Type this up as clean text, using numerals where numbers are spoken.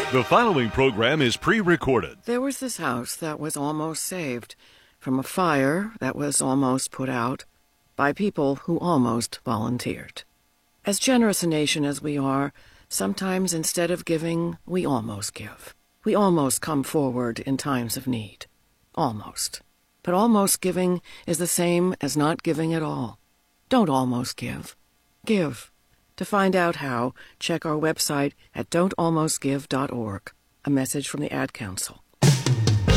The following program is pre-recorded. There was this house that was almost saved from a fire that was almost put out by people who almost volunteered. As generous a nation as we are, sometimes instead of giving, we almost give. We almost come forward in times of need. Almost. But almost giving is the same as not giving at all. Don't almost give. Give. To find out how, check our website at don'talmostgive.org. A message from the Ad Council.